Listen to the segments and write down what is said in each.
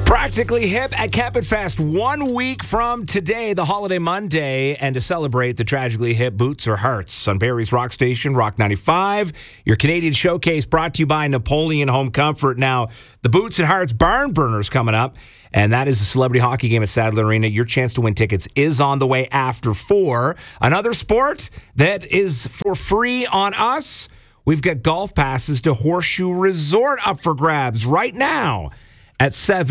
Practically Hip at Camping Fest 1 week from today, the holiday Monday, and to celebrate the Tragically Hip Boots or Hearts on Barrie's Rock Station, Rock 95. Your Canadian showcase brought to you by Napoleon Home Comfort. Now, the Boots and Hearts Barn Burners coming up, and that is a celebrity hockey game at Sadler Arena. Your chance to win tickets is on the way after 4. Another sport that is for free on us, we've got golf passes to Horseshoe Resort up for grabs right now at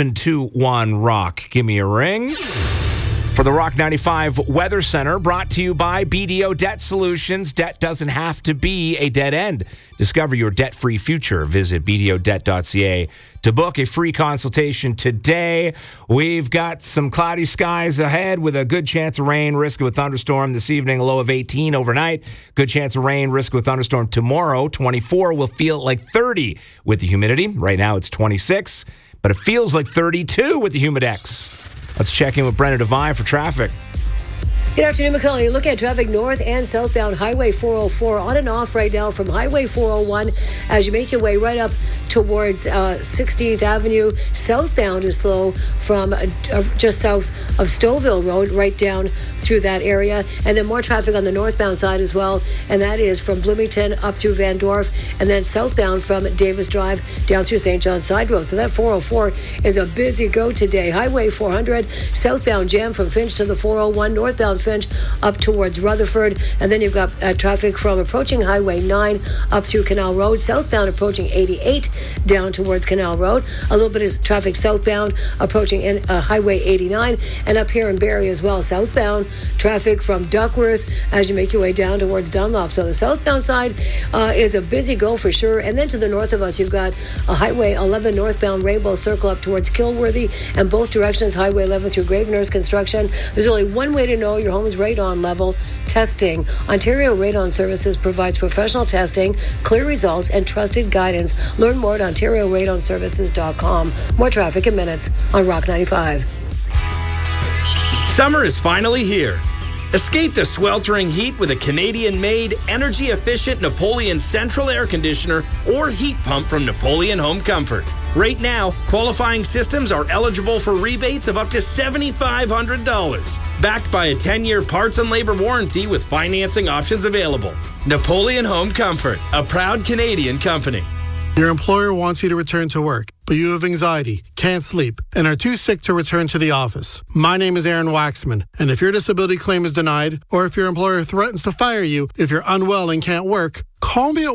721-ROCK. Give me a ring. For the Rock 95 Weather Center, brought to you by BDO Debt Solutions. Debt doesn't have to be a dead end. Discover your debt-free future. Visit bdodebt.ca to book a free consultation today. We've got some cloudy skies ahead with a good chance of rain, risk of a thunderstorm this evening, a low of 18 overnight. Good chance of rain, risk of a thunderstorm tomorrow. 24 will feel like 30 with the humidity. Right now it's 26. But it feels like 32 with the Humidex. Let's check in with Brenna Devine for traffic. Good afternoon, Macaulay. Look at traffic north and southbound Highway 404 on and off right now from Highway 401 as you make your way right up towards 16th Avenue. Southbound is slow from just south of Stouffville Road right down through that area. And then more traffic on the northbound side as well. And that is from Bloomington up through Van Dorp and then southbound from Davis Drive down through St. John's Side Road. So that 404 is a busy go today. Highway 400, southbound jam from Finch to the 401, northbound Finch up towards Rutherford, and then you've got traffic from approaching Highway 9 up through Canal Road, southbound approaching 88 down towards Canal Road, a little bit of traffic southbound approaching Highway 89, and up here in Barrie as well, southbound traffic from Duckworth as you make your way down towards Dunlop. So the southbound side is a busy go for sure, and then to the north of us you've got a Highway 11 northbound Rainbow Circle up towards Kilworthy, and both directions Highway 11 through Gravenhurst Construction. There's only one way to know your home's radon level: testing. Ontario Radon Services provides professional testing, clear results, and trusted guidance. Learn more at OntarioRadonServices.com. More traffic in minutes on Rock 95. Summer is finally here. Escape the sweltering heat with a Canadian-made, energy-efficient Napoleon Central Air Conditioner or heat pump from Napoleon Home Comfort. Right now, qualifying systems are eligible for rebates of up to $7,500. Backed by a 10-year parts and labor warranty with financing options available. Napoleon Home Comfort, a proud Canadian company. Your employer wants you to return to work, but you have anxiety, can't sleep, and are too sick to return to the office. My name is Aaron Waxman, and if your disability claim is denied, or if your employer threatens to fire you if you're unwell and can't work, call me at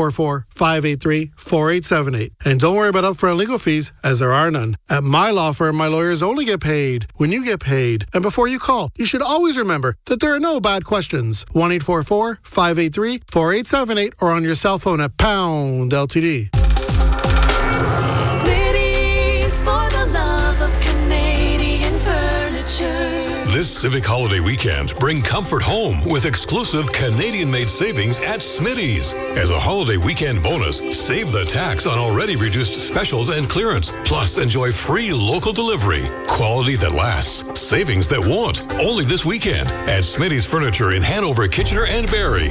1-844-583-4878. And don't worry about upfront legal fees, as there are none. At my law firm, my lawyers only get paid when you get paid. And before you call, you should always remember that there are no bad questions. 1-844-583-4878 or on your cell phone at pound LTD. This Civic Holiday weekend, bring comfort home with exclusive Canadian-made savings at Smitty's. As a holiday weekend bonus, save the tax on already reduced specials and clearance. Plus, enjoy free local delivery. Quality that lasts. Savings that won't. Only this weekend at Smitty's Furniture in Hanover, Kitchener, and Barrie.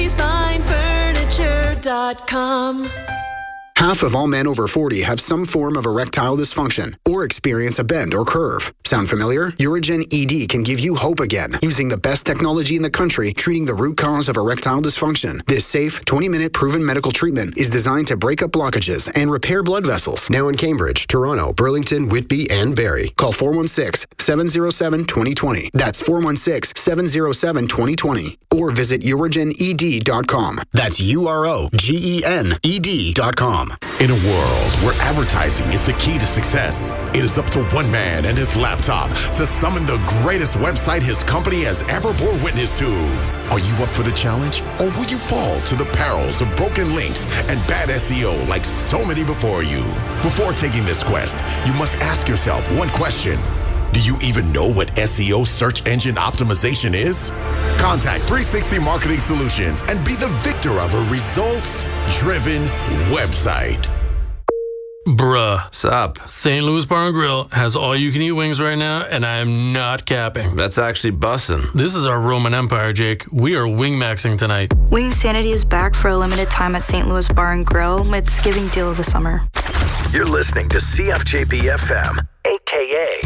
Smitty'sFineFurniture.com. Half of all men over 40 have some form of erectile dysfunction or experience a bend or curve. Sound familiar? Urigen ED can give you hope again using the best technology in the country treating the root cause of erectile dysfunction. This safe, 20-minute proven medical treatment is designed to break up blockages and repair blood vessels. Now in Cambridge, Toronto, Burlington, Whitby, and Barrie. Call 416-707-2020. That's 416-707-2020. Or visit urigened.com. That's UROGENED.com. In a world where advertising is the key to success, it is up to one man and his laptop to summon the greatest website his company has ever bore witness to. Are you up for the challenge, or will you fall to the perils of broken links and bad SEO like so many before you? Before taking this quest, you must ask yourself one question. Do you even know what SEO search engine optimization is? Contact 360 Marketing Solutions and be the victor of a results-driven website. Bruh. Sup? St. Louis Bar and Grill has all-you-can-eat wings right now, and I am not capping. That's actually bussin'. This is our Roman Empire, Jake. We are wing-maxing tonight. Wing Sanity is back for a limited time at St. Louis Bar and Grill. It's giving deal of the summer. You're listening to CFJP FM 810.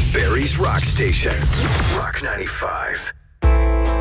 Barrie's Rock Station. Rock 95.